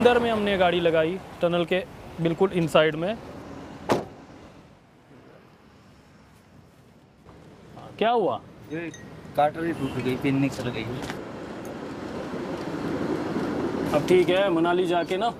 अंदर में हमने गाड़ी लगाई टनल के बिल्कुल इनसाइड में। क्या हुआ? ये काटरी टूट गई, पिन निकल गई। अब ठीक है, मनाली जाके ना